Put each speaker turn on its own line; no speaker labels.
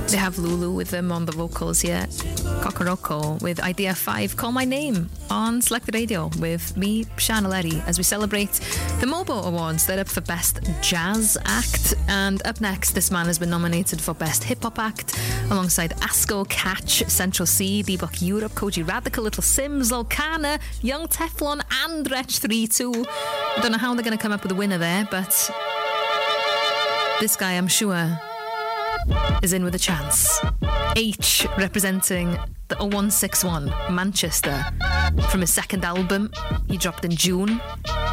They have Lulu with them on the vocals here. Kokoroko with Idea 5, Call My Name on Selected Radio with me, Sian O'Leary, as we celebrate the MOBO Awards. They're up for Best Jazz Act, and up next, this man has been nominated for Best Hip Hop Act alongside Asco, Catch, Central C, Bebop Europe, Koji Radical, Little Sims, Lolkana, Young Teflon, and Wretch 3 too. I don't know how they're going to come up with a winner there, but this guy, I'm sure, is in with a chance. H, representing the 0161 Manchester from his second album he dropped in June.